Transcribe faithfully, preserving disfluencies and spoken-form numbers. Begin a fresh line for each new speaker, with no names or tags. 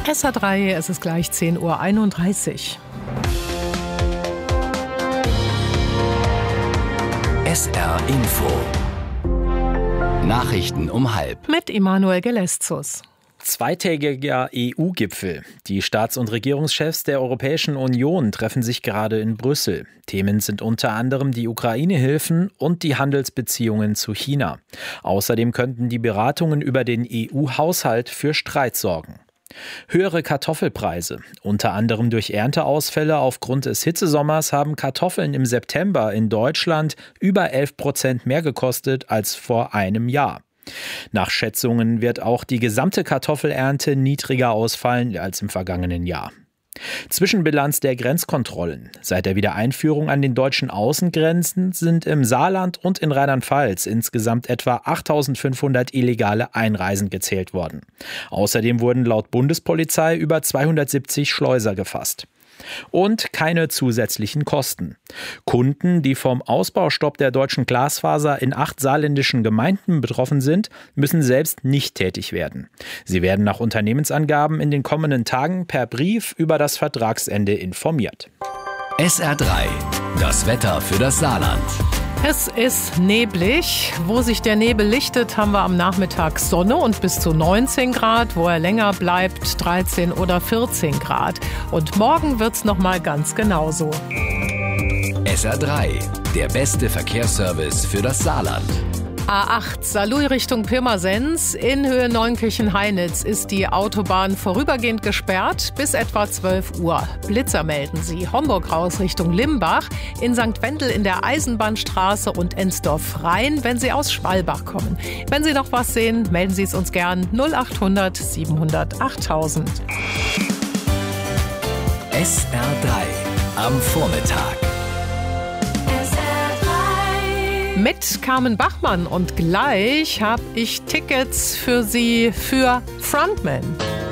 S R drei, es ist gleich zehn Uhr einunddreißig.
S R Info. Nachrichten um halb.
Mit Emanuel Geleszus.
Zweitägiger E U-Gipfel. Die Staats- und Regierungschefs der Europäischen Union treffen sich gerade in Brüssel. Themen sind unter anderem die Ukraine-Hilfen und die Handelsbeziehungen zu China. Außerdem könnten die Beratungen über den E U-Haushalt für Streit sorgen. Höhere Kartoffelpreise. Unter anderem durch Ernteausfälle aufgrund des Hitzesommers haben Kartoffeln im September in Deutschland über elf Prozent mehr gekostet als vor einem Jahr. Nach Schätzungen wird auch die gesamte Kartoffelernte niedriger ausfallen als im vergangenen Jahr. Zwischenbilanz der Grenzkontrollen. Seit der Wiedereinführung an den deutschen Außengrenzen sind im Saarland und in Rheinland-Pfalz insgesamt etwa achttausendfünfhundert illegale Einreisen gezählt worden. Außerdem wurden laut Bundespolizei über zweihundertsiebzig Schleuser gefasst. Und keine zusätzlichen Kosten. Kunden, die vom Ausbaustopp der deutschen Glasfaser in acht saarländischen Gemeinden betroffen sind, müssen selbst nicht tätig werden. Sie werden nach Unternehmensangaben in den kommenden Tagen per Brief über das Vertragsende informiert.
S R drei, das Wetter für das Saarland.
Es ist neblig. Wo sich der Nebel lichtet, haben wir am Nachmittag Sonne und bis zu neunzehn Grad. Wo er länger bleibt, dreizehn oder vierzehn Grad. Und morgen wird's noch mal ganz genauso.
S R drei, der beste Verkehrsservice für das Saarland.
A acht Saarlouis Richtung Pirmasens. In Höhe Neunkirchen-Heinitz ist die Autobahn vorübergehend gesperrt bis etwa zwölf Uhr. Blitzer melden sie. Homburg raus Richtung Limbach, in Sankt Wendel in der Eisenbahnstraße und Ensdorf-Rhein, wenn Sie aus Schwalbach kommen. Wenn Sie noch was sehen, melden Sie es uns gern null acht hundert siebenhundert achttausend.
S R drei am Vormittag.
Mit Carmen Bachmann und gleich habe ich Tickets für Sie für Frontman.